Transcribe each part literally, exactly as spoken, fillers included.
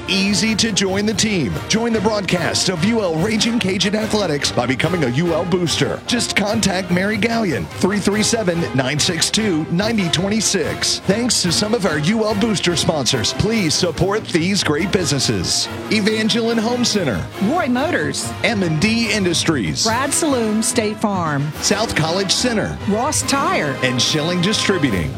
easy to join the team. Join the broadcast of U L Raging Cajun Athletics by becoming a U L booster. Just contact Mary Gallion, three three seven, nine six two, nine zero two six. Thanks to some of our U L booster sponsors, please support these great businesses. Evangeline Home Center, Roy Motors, M and D Industries, Brad Saloon State Farm, South College Center, Ross Tire, and Schilling Distributing.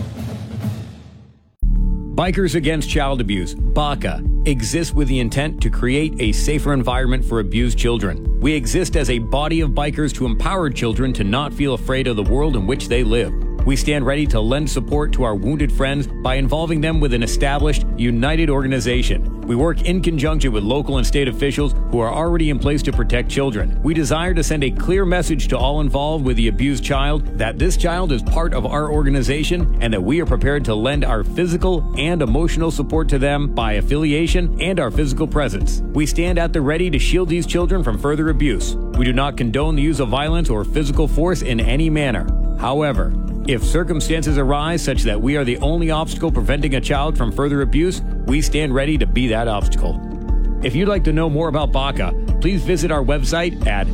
Bikers Against Child Abuse, B A C A, exists with the intent to create a safer environment for abused children. We exist as a body of bikers to empower children to not feel afraid of the world in which they live. We stand ready to lend support to our wounded friends by involving them with an established, united organization. We work in conjunction with local and state officials who are already in place to protect children. We desire to send a clear message to all involved with the abused child that this child is part of our organization and that we are prepared to lend our physical and emotional support to them by affiliation and our physical presence. We stand at the ready to shield these children from further abuse. We do not condone the use of violence or physical force in any manner. However, if circumstances arise such that we are the only obstacle preventing a child from further abuse, we stand ready to be that obstacle. If you'd like to know more about B A C A, please visit our website at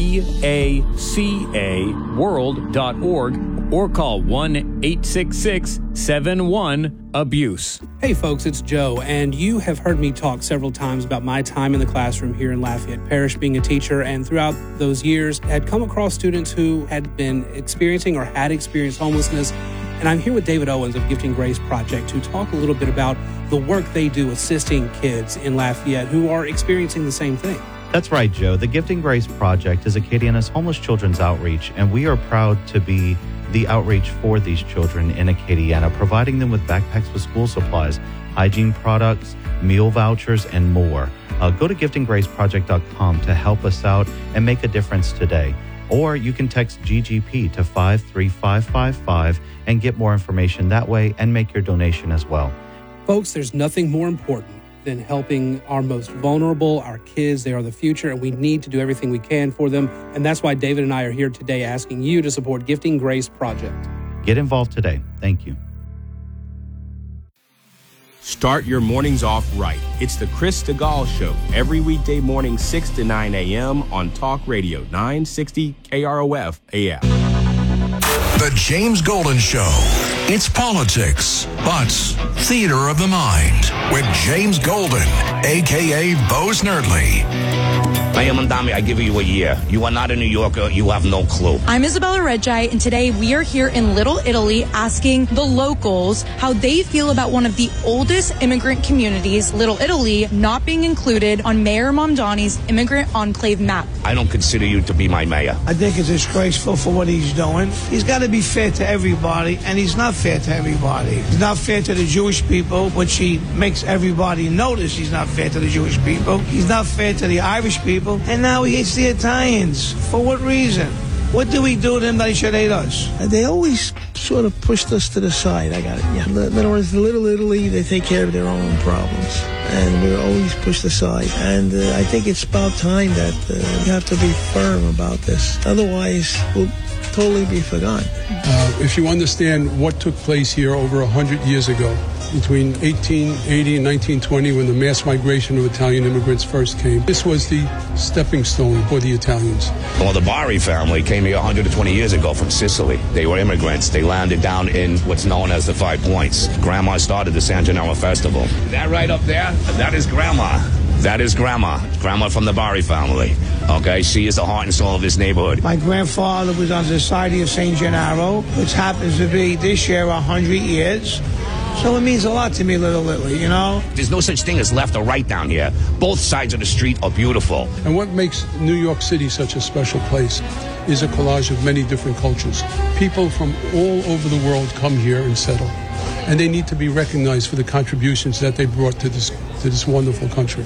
baca world dot org or call one eight six six, seven one, abuse. Hey folks, it's Joe, and you have heard me talk several times about my time in the classroom here in Lafayette Parish being a teacher, and throughout those years had come across students who had been experiencing or had experienced homelessness. And I'm here with David Owens of Gifting Grace Project to talk a little bit about the work they do assisting kids in Lafayette who are experiencing the same thing. That's right, Joe. The Gifting Grace Project is Acadiana's homeless children's outreach, and we are proud to be the outreach for these children in Acadiana, providing them with backpacks with school supplies, hygiene products, meal vouchers, and more. Uh, go to gifting grace project dot com to help us out and make a difference today. Or you can text G G P to five three five five five and get more information that way and make your donation as well. Folks, there's nothing more important than helping our most vulnerable, our kids. They are the future, and we need to do everything we can for them. And that's why David and I are here today asking you to support Gifting Grace Project. Get involved today. Thank you. Start your mornings off right. It's the Chris DeGaulle Show, every weekday morning, six to nine a.m. on Talk Radio, nine sixty K R O F A M. The James Golden Show. It's politics, but theater of the mind with James Golden, a k a. Bo Snerdley. Mayor Mondami, I give you a year. You are not a New Yorker. You have no clue. I'm Isabella Reggi, and today we are here in Little Italy asking the locals how they feel about one of the oldest immigrant communities, Little Italy, not being included on Mayor Mamdani's Immigrant Enclave map. I don't consider you to be my mayor. I think it's disgraceful for what he's doing. He's got to be fair to everybody, and he's not fair to everybody. He's not fair to the Jewish people, which he makes everybody notice he's not fair to the Jewish people. He's not fair to the Irish people. And now he hates the Italians. For what reason? What do we do to him that he should hate us? They always sort of pushed us to the side. I got it. Yeah. In other words, Little Italy, they take care of their own problems. And we're always pushed aside. And uh, I think it's about time that uh, we have to be firm about this. Otherwise, we'll totally be forgotten. Uh, if you understand what took place here over one hundred years ago, between eighteen eighty and nineteen twenty, when the mass migration of Italian immigrants first came, this was the stepping stone for the Italians. Well, the Bari family came here one hundred twenty years ago from Sicily. They were immigrants. They landed down in what's known as the Five Points. Grandma started the San Gennaro Festival. That right up there, that is Grandma. That is Grandma. Grandma from the Bari family. Okay, she is the heart and soul of this neighborhood. My grandfather was on the Society of Saint Gennaro, which happens to be this year one hundred years. So it means a lot to me, Little Italy, you know? There's no such thing as left or right down here. Both sides of the street are beautiful. And what makes New York City such a special place is a collage of many different cultures. People from all over the world come here and settle. And they need to be recognized for the contributions that they brought to this to this wonderful country.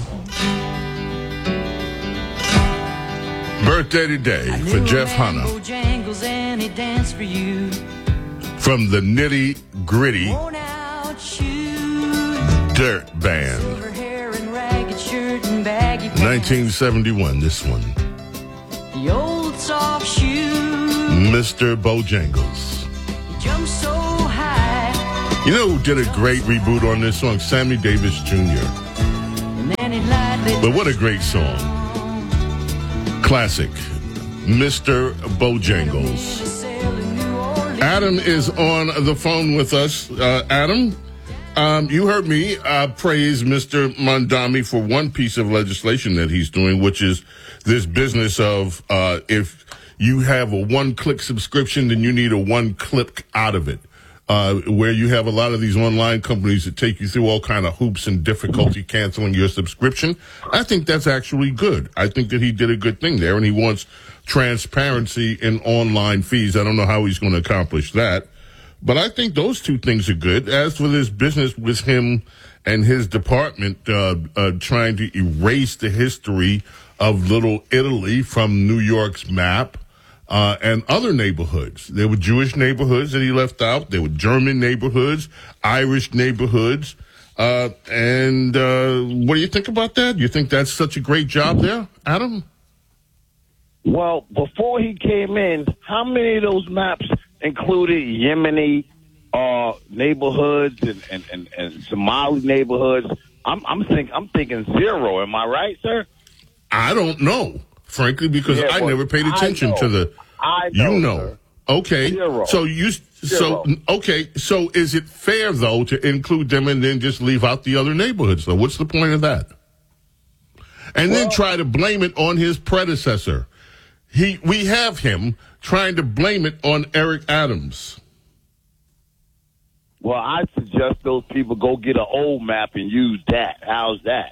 Birthday today for Jeff Hanna. From the Nitty Gritty Dirt Band. nineteen seventy-one, this one. The old soft shoe. Mister Bojangles. He jumped so high. You know who did a great reboot on this song? Sammy Davis Junior But what a great song. Classic. Mister Bojangles. Adam is on the phone with us. Uh, Adam, um, you heard me uh, praise Mister Mamdani for one piece of legislation that he's doing, which is this business of uh, if you have a one-click subscription, then you need a one-click out of it. Uh, where you have a lot of these online companies that take you through all kind of hoops and difficulty canceling your subscription. I think that's actually good. I think that he did a good thing there, and he wants transparency in online fees. I don't know how he's going to accomplish that, but I think those two things are good. As for this business with him and his department uh, uh, trying to erase the history of Little Italy from New York's map, Uh, and other neighborhoods. There were Jewish neighborhoods that he left out. There were German neighborhoods, Irish neighborhoods. Uh, and uh, what do you think about that? You think that's such a great job there, Adam? Well, before he came in, how many of those maps included Yemeni uh, neighborhoods and, and, and, and Somali neighborhoods? I'm, I'm, think, I'm thinking zero. Am I right, sir? I don't know. Frankly, because yeah, I well, never paid attention to the. I know, you know, sir. okay. Zero. So you, so Zero. okay. So is it fair though to include them and then just leave out the other neighborhoods? Though, what's the point of that? And well, then try to blame it on his predecessor. He, we have him trying to blame it on Eric Adams. Well, I suggest those people go get an old map and use that. How's that?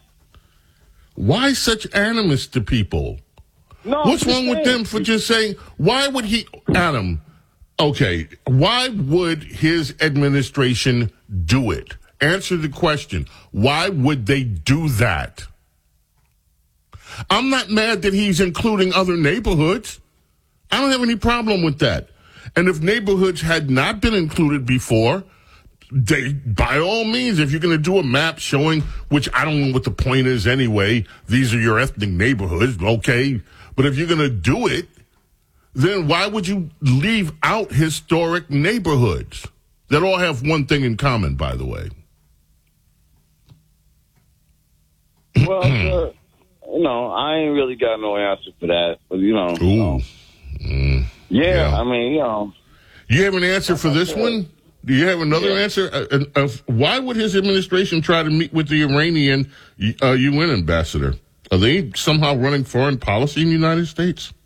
Why such animus to people? No, What's wrong with them for just saying, why would he, Adam, okay, why would his administration do it? Answer the question. Why would they do that? I'm not mad that he's including other neighborhoods. I don't have any problem with that. And if neighborhoods had not been included before, they, by all means, if you're going to do a map showing, which I don't know what the point is anyway, these are your ethnic neighborhoods, okay. But if you're going to do it, then why would you leave out historic neighborhoods that all have one thing in common, by the way? Well, uh, you know, I ain't really got no answer for that. But, you know. Ooh. You know. Mm. Yeah, yeah, I mean, you know. You have an answer for this one? Do you have another yeah. answer? Uh, uh, why would his administration try to meet with the Iranian uh, U N ambassador? Are they somehow running foreign policy in the United States?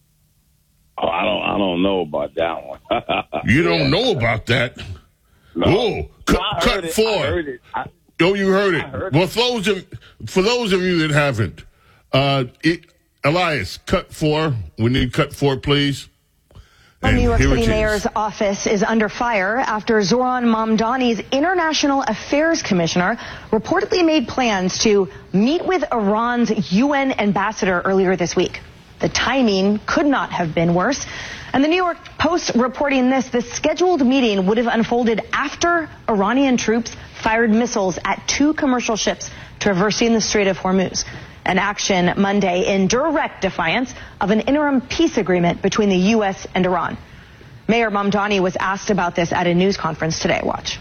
Oh, I don't, I don't know about that one. You don't yeah. know about that? No. Oh, cut, no, cut it. four. I heard it. I, oh, you heard it. Heard well, it. for those of for those of you that haven't, uh, it, Elias, cut four. We need cut four, please. The New York City Mayor's office is under fire after Zoran Mamdani's International Affairs Commissioner reportedly made plans to meet with Iran's U N ambassador earlier this week. The timing could not have been worse. And the New York Post reporting this, the scheduled meeting would have unfolded after Iranian troops fired missiles at two commercial ships traversing the Strait of Hormuz. An action Monday in direct defiance of an interim peace agreement between the U S and Iran. Mayor Mamdani was asked about this at a news conference today. Watch.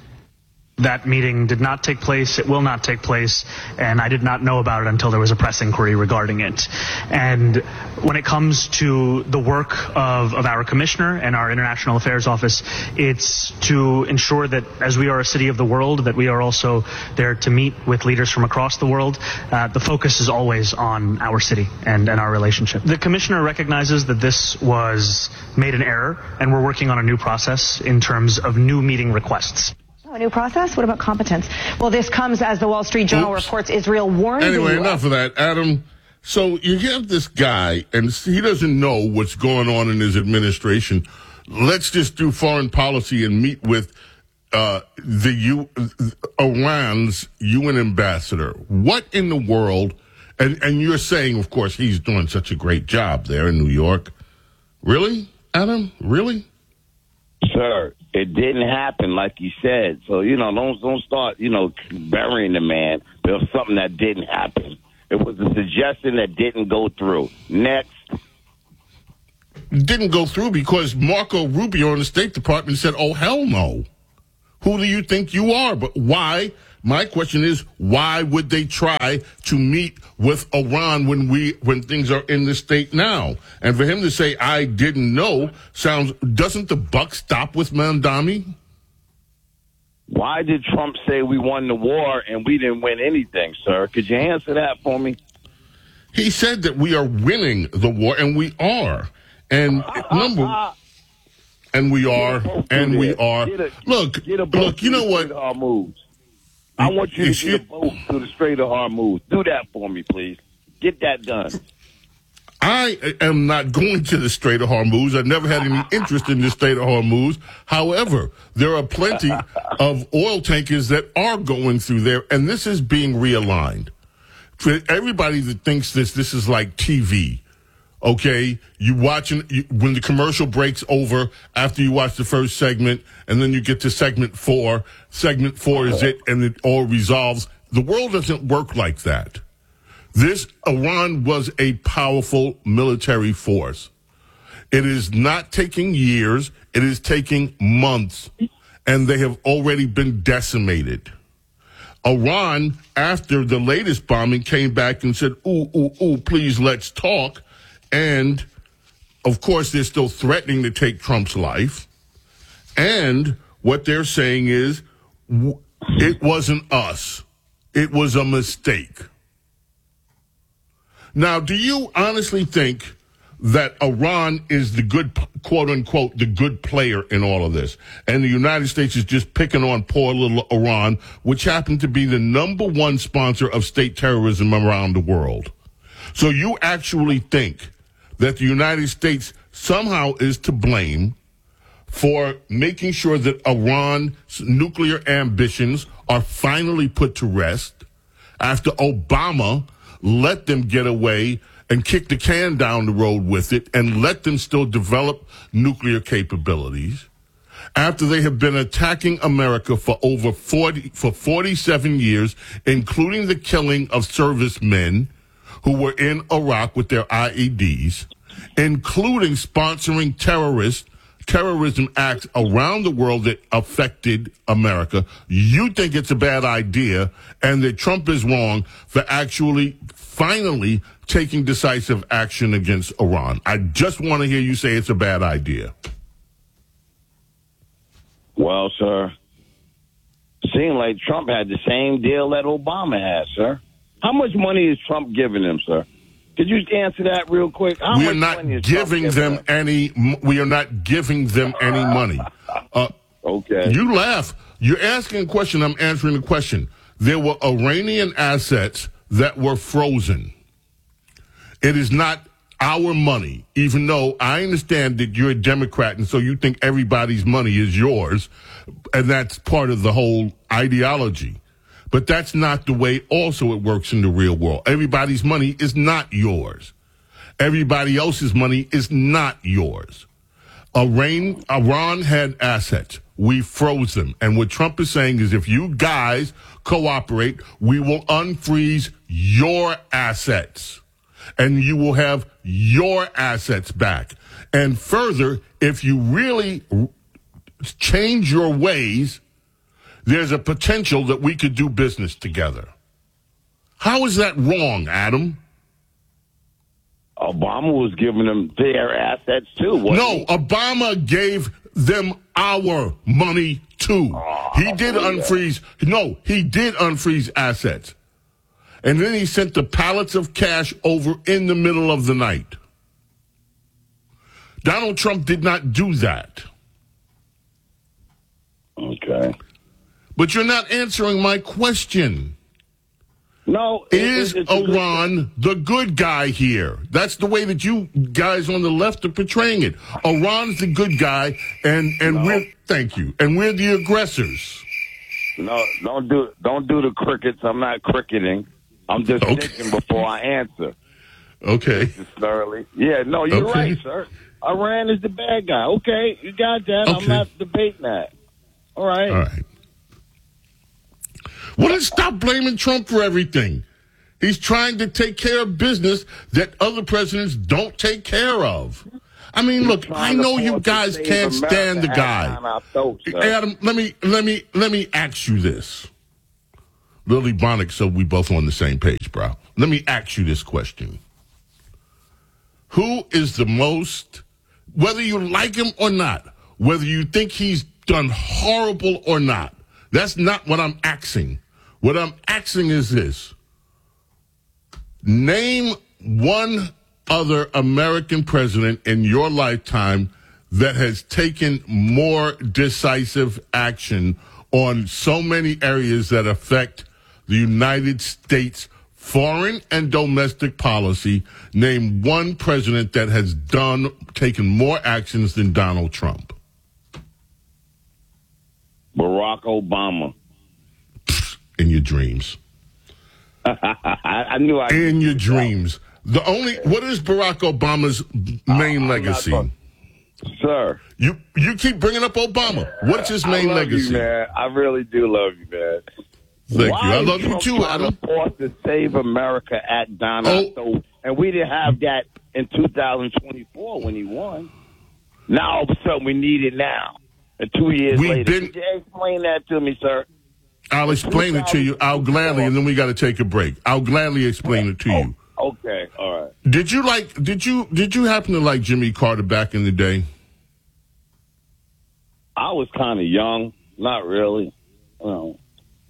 That meeting did not take place. It will not take place. And I did not know about it until there was a press inquiry regarding it. And when it comes to the work of, of our commissioner and our International Affairs Office, it's to ensure that as we are a city of the world, that we are also there to meet with leaders from across the world. Uh, the focus is always on our city and, and our relationship. The commissioner recognizes that this was made an error, and we're working on a new process in terms of new meeting requests. Oh, a new process? What about competence? Well, this comes as the Wall Street Journal Oops. reports Israel warned Anyway, the U S enough of that, Adam. So you have this guy, and he doesn't know what's going on in his administration. Let's just do foreign policy and meet with uh, the U- Iran's U N ambassador. What in the world? And, and you're saying, of course, he's doing such a great job there in New York. Really, Adam? Really? Sir, it didn't happen like you said. So, you know, don't don't start, you know, burying the man. There was something that didn't happen. It was a suggestion that didn't go through. Next. Didn't go through because Marco Rubio in the State Department said, oh, hell no. Who do you think you are? But why My question is, why would they try to meet with Iran when we when things are in the state now? And for him to say, I didn't know, sounds, doesn't the buck stop with Mamdani? Why did Trump say we won the war and we didn't win anything, sir? Could you answer that for me? He said that we are winning the war, and we are. And number, and we are, and we are. A, look, look, you know what? I want you to get a boat to the Strait of Hormuz. Do that for me, please. Get that done. I am not going to the Strait of Hormuz. I never had any interest in the Strait of Hormuz. However, there are plenty of oil tankers that are going through there, and this is being realigned. For everybody that thinks this, this is like T V. Okay, you watching you, when the commercial breaks over after you watch the first segment, and then you get to segment four. Segment four is it, and it all resolves. The world doesn't work like that. This Iran was a powerful military force. It is not taking years; it is taking months, and they have already been decimated. Iran, after the latest bombing, came back and said, "Ooh, ooh, ooh, please, let's talk." And, of course, they're still threatening to take Trump's life. And what they're saying is, w- it wasn't us. It was a mistake. Now, do you honestly think that Iran is the good, quote-unquote, the good player in all of this? And the United States is just picking on poor little Iran, which happened to be the number one sponsor of state terrorism around the world. So you actually think that the United States somehow is to blame for making sure that Iran's nuclear ambitions are finally put to rest after Obama let them get away and kick the can down the road with it and let them still develop nuclear capabilities, after they have been attacking America for over forty, for forty-seven years, including the killing of servicemen who were in Iraq with their I E Ds, including sponsoring terrorist terrorism acts around the world that affected America. You think it's a bad idea and that Trump is wrong for actually finally taking decisive action against Iran. I just want to hear you say it's a bad idea. Well, sir, seemed like Trump had the same deal that Obama had, sir. How much money is Trump giving them, sir? Could you answer that real quick? How we are much not money is giving Trump them them any. We are not giving them any money. Uh, okay. You laugh. You're asking a question. I'm answering the question. There were Iranian assets that were frozen. It is not our money, even though I understand that you're a Democrat and so you think everybody's money is yours, and that's part of the whole ideology. But that's not the way also it works in the real world. Everybody's money is not yours. Everybody else's money is not yours. Iran, Iran had assets. We froze them. And what Trump is saying is if you guys cooperate, we will unfreeze your assets. And you will have your assets back. And further, if you really change your ways, there's a potential that we could do business together. How is that wrong, Adam? Obama was giving them their assets too. Wasn't no, he? Obama gave them our money too. Oh, he did unfreeze. No, he did unfreeze assets. And then he sent the pallets of cash over in the middle of the night. Donald Trump did not do that. Okay. But you're not answering my question. No. Is it, Iran the good guy here? That's the way that you guys on the left are portraying it. Iran's the good guy, and, and no. we're, thank you, and we're the aggressors. No, don't do, don't do the crickets. I'm not cricketing. I'm just okay. thinking before I answer. Okay. Thoroughly. Yeah, no, you're okay. right, sir. Iran is the bad guy. Okay, you got that. Okay. I'm not debating that. All right. All right. Well, then stop blaming Trump for everything. He's trying to take care of business that other presidents don't take care of. I mean, He's look, I know you guys can't America stand the guy. Throats, Adam, let me let me let me ask you this. Lily Bonnick, so we both on the same page, bro. Let me ask you this question. Who is the most, whether you like him or not, whether you think he's done horrible or not, that's not what I'm asking. What I'm asking is this. Name one other American president in your lifetime that has taken more decisive action on so many areas that affect the United States foreign and domestic policy. Name one president that has done, taken more actions than Donald Trump. Barack Obama. In your dreams. I, I knew I. In your dreams. The only, what is Barack Obama's main I'm legacy? not, sir. You you keep bringing up Obama. What's his main I love legacy? You, man. I really do love you, man. Thank Why you. I love is you Trump too, trying Adam. to force to save America at Donald Oh. so, and we didn't have that in two thousand twenty-four when he won. Now all of a sudden we need it now. And two years We later, didn't- could you explain that to me, sir? I'll explain it to you. I'll gladly, and then we got to take a break. I'll gladly explain it to you. Okay, all right. Did you like? Did you did you happen to like Jimmy Carter back in the day? I was kind of young, not really. No.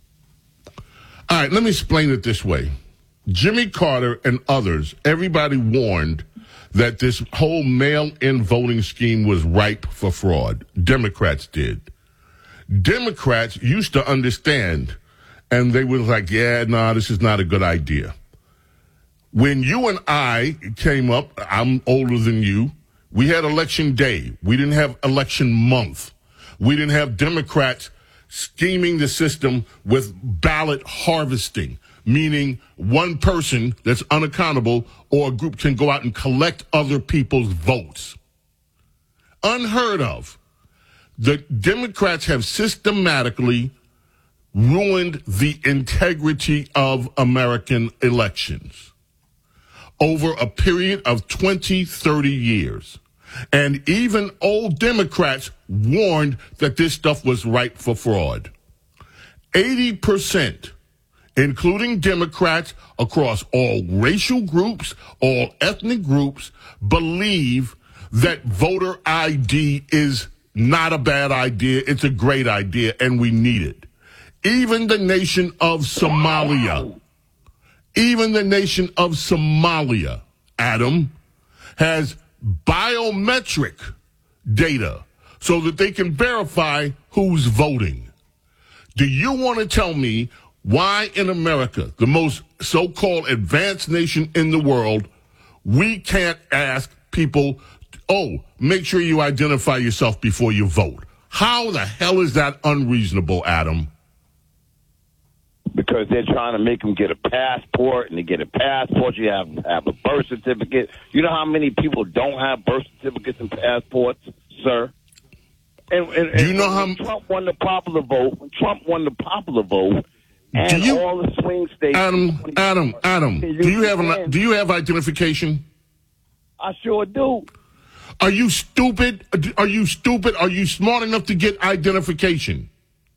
All right, let me explain it this way. Jimmy Carter and others, everybody warned that this whole mail-in voting scheme was ripe for fraud. Democrats did. Democrats used to understand, and they were like, yeah, no, nah, this is not a good idea. When you and I came up, I'm older than you, we had election day. We didn't have election month. We didn't have Democrats scheming the system with ballot harvesting, meaning one person that's unaccountable or a group can go out and collect other people's votes. Unheard of. The Democrats have systematically ruined the integrity of American elections over a period of twenty, thirty years. And even old Democrats warned that this stuff was ripe for fraud. eighty percent, including Democrats across all racial groups, all ethnic groups, believe that voter I D is not a bad idea. It's a great idea, and we need it. Even the nation of Somalia, even the nation of Somalia, Adam, has biometric data so that they can verify who's voting. Do you want to tell me why in America, the most so-called advanced nation in the world, we can't ask people, oh, make sure you identify yourself before you vote? How the hell is that unreasonable, Adam? Because they're trying to make them get a passport, and to get a passport, you have to have a birth certificate. You know how many people don't have birth certificates and passports, sir? And, and, Do you and know when how Trump won the popular vote? When Trump won the popular vote, and Do you- all the swing states. Adam, Adam, Adam, Can do you have an, understand? do you have identification? I sure do. Are you stupid? Are you stupid? Are you smart enough to get identification?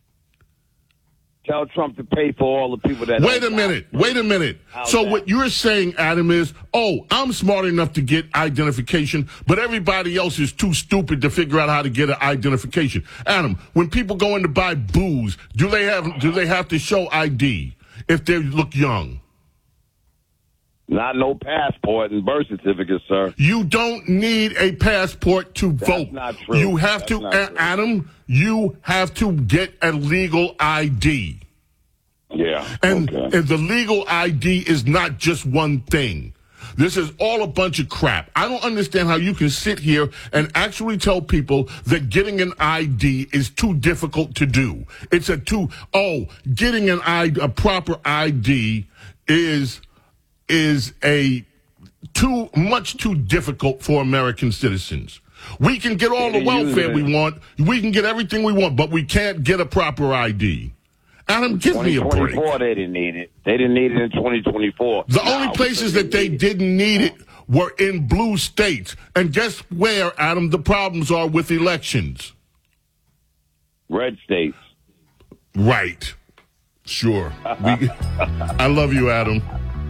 Tell Trump to pay for all the people that. Wait a don't minute. have- Wait a minute. How's So that? what you're saying, Adam, is, oh, I'm smart enough to get identification, but everybody else is too stupid to figure out how to get an identification. Adam, when people go in to buy booze, do they have do they have to show I D if they look young? Not no passport and birth certificate, sir. You don't need a passport to That's vote. not true. You have That's to, not A- true. Adam, you have to get a legal I D. Yeah. And, okay. and the legal I D is not just one thing. This is all a bunch of crap. I don't understand how you can sit here and actually tell people that getting an I D is too difficult to do. It's a too, oh, getting an I, a proper I D is, is a too, much too difficult for American citizens. We can get all the They're welfare using we it. want. We can get everything we want, but we can't get a proper I D. Adam, give me a break. twenty twenty-four, they didn't need it. They didn't need it in twenty twenty-four. The Now, only places that they didn't need it were in blue states. And guess where, Adam, the problems are with elections? Red states. Right. Sure. We, I love you, Adam.